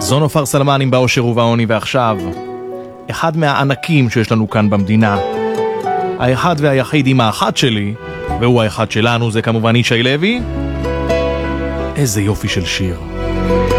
זון עופר סלמן עם באושר ובעוני, ועכשיו אחד מהענקים שיש לנו כאן במדינה, האחד והיחיד עם האחד שלי, והוא האחד שלנו, זה כמובן ישי לוי. איזה יופי של שיר.